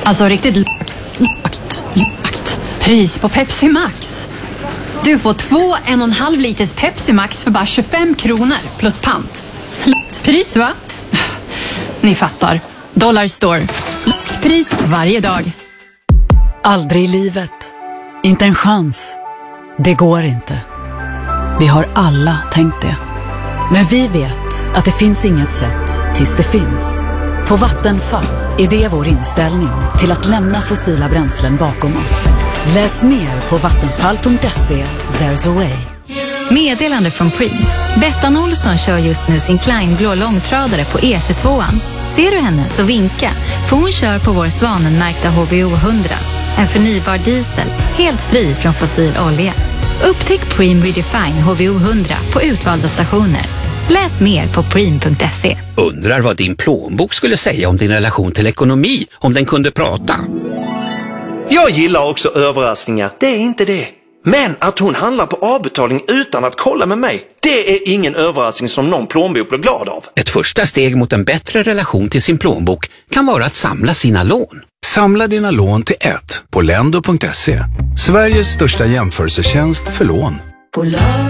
Alltså riktigt lagt. Pris på Pepsi Max. Du får 2 1,5 liters Pepsi Max för bara 25 kronor plus pant. Pris, va? Ni fattar. Dollar Store. Pris varje dag. Aldrig i livet. Inte en chans. Det går inte. Vi har alla tänkt det. Men vi vet att det finns inget sätt tills det finns. På Vattenfall är det vår inställning till att lämna fossila bränslen bakom oss. Läs mer på vattenfall.se. There's a way. Meddelande från Preem. Bettan Olsson kör just nu sin Kleinblå långtradare på E22an. Ser du henne så vinka, för hon kör på vår Svanenmärkta HVO 100. En förnybar diesel, helt fri från fossil olja. Upptäck Preem Redefine HVO 100 på utvalda stationer. Läs mer på preem.se. Undrar vad din plånbok skulle säga om din relation till ekonomi om den kunde prata. Jag gillar också överraskningar, det är inte det. Men att hon handlar på avbetalning utan att kolla med mig, det är ingen överraskning som någon plånbok blir glad av. Ett första steg mot en bättre relation till sin plånbok kan vara att samla sina lån. Samla dina lån till ett på lendo.se. Sveriges största jämförelsetjänst för lån.